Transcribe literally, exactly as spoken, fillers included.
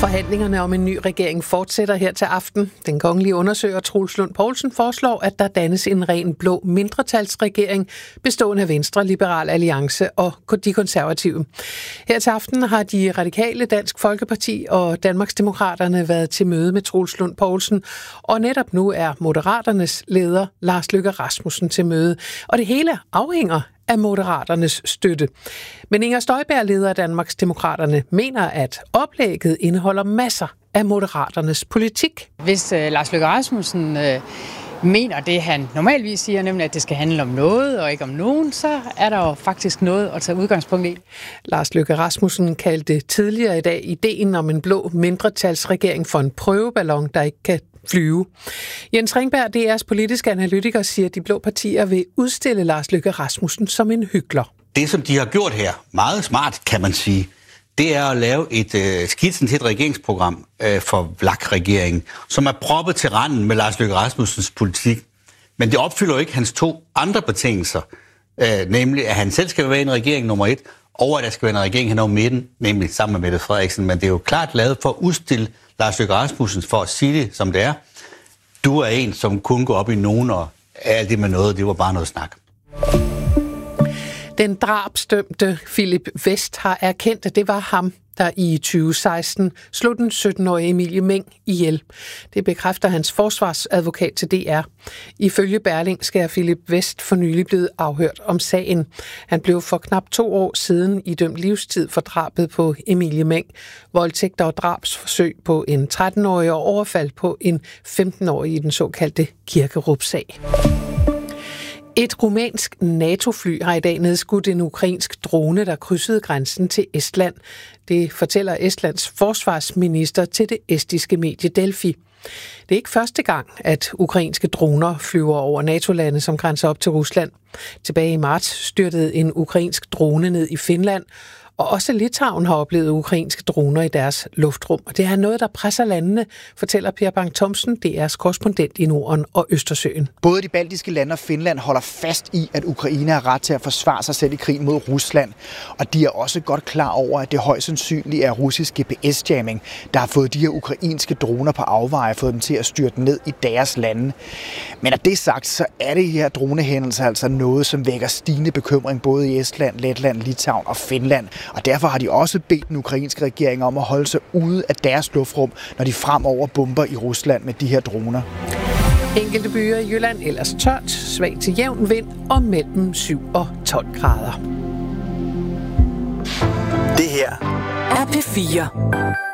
Forhandlingerne om en ny regering fortsætter her til aften. Den kongelige undersøger Troels Lund Poulsen foreslår, at der dannes en ren blå mindretalsregering, bestående af Venstre, Liberal Alliance og de konservative. Her til aften har de radikale, Dansk Folkeparti og Danmarksdemokraterne været til møde med Troels Lund Poulsen, og netop nu er Moderaternes leder Lars Løkke Rasmussen til møde. Og det hele afhænger af Moderaternes støtte. Men Inger Støjberg, leder af Danmarksdemokraterne, mener, at oplægget indeholder masser af Moderaternes politik. Hvis uh, Lars Løkke Rasmussen uh, mener det, han normalvis siger, nemlig at det skal handle om noget og ikke om nogen, så er der jo faktisk noget at tage udgangspunkt i. Lars Løkke Rasmussen kaldte tidligere i dag ideen om en blå mindretalsregering for en prøveballon, der ikke kan flyve. Jens Ringberg, D R's politiske analytiker, siger, at de blå partier vil udstille Lars Løkke Rasmussen som en hykler. Det, som de har gjort her, meget smart, kan man sige, det er at lave et øh, skitsen til et regeringsprogram øh, for V L A K-regeringen, som er proppet til randen med Lars Løkke Rasmussens politik. Men det opfylder jo ikke hans to andre betingelser, øh, nemlig at han selv skal være en regering nummer et, og at der skal være en regering hen over midten, nemlig sammen med Mette Frederiksen. Men det er jo klart lavet for at udstille Lars Løkke Rasmussen, for at sige det, som det er. Du er en, som kun går op i nogen, og alt det med noget, det var bare noget snak. Den drabsdømte Philip West har erkendt, at det var ham, der i tyve seksten slog den sytten-årige Emilie Meng ihjel. Det bekræfter hans forsvarsadvokat til D R. Ifølge Berlingske er Philip West for nylig blevet afhørt om sagen. Han blev for knap to år siden idømt livstid for drabet på Emilie Meng, voldtægt og drabsforsøg på en tretten-årig og overfald på en femten-årig i den såkaldte Kirkerup-sag. Et rumænsk NATO-fly har i dag nedskudt en ukrainsk drone, der krydsede grænsen til Estland. Det fortæller Estlands forsvarsminister til det estiske medie Delfi. Det er ikke første gang, at ukrainske droner flyver over NATO-lande, som grænser op til Rusland. Tilbage i marts styrtede en ukrainsk drone ned i Finland, og også Litauen har oplevet ukrainske droner i deres luftrum. Og det er noget, der presser landene, fortæller Per Bang-Thomsen, D R's korrespondent i Norden og Østersøen. Både de baltiske lande og Finland holder fast i, at Ukraine har ret til at forsvare sig selv i krigen mod Rusland. Og de er også godt klar over, at det højst sandsynligt er russisk G P S-jamming, der har fået de her ukrainske droner på afveje og fået dem til at styrte ned i deres lande. Men når det er sagt, så er det her dronehændelser altså noget, som vækker stigende bekymring både i Estland, Letland, Litauen og Finland. Og derfor har de også bedt den ukrainske regering om at holde sig ude af deres luftrum, når de fremover bomber i Rusland med de her droner. Enkelte byer i Jylland ellers tørt, svag til jævn vind og mellem syv og tolv grader. Det her er P fire.